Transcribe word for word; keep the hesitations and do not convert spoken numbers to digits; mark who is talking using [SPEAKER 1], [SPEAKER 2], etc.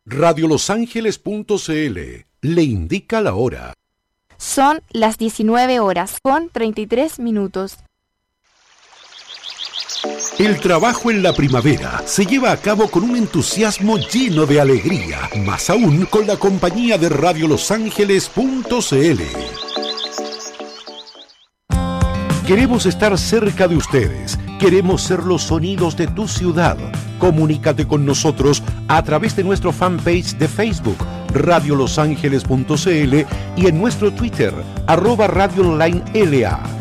[SPEAKER 1] radio los ángeles punto c l le indica la hora.
[SPEAKER 2] Son las diecinueve horas con treinta y tres minutos.
[SPEAKER 1] El trabajo en la primavera se lleva a cabo con un entusiasmo lleno de alegría, más aún con la compañía de radio los ángeles punto c l. Queremos estar cerca de ustedes. Queremos ser los sonidos de tu ciudad. Comunícate con nosotros a través de nuestro fanpage de Facebook, radio los ángeles punto c l, y en nuestro Twitter, arroba radio online L A.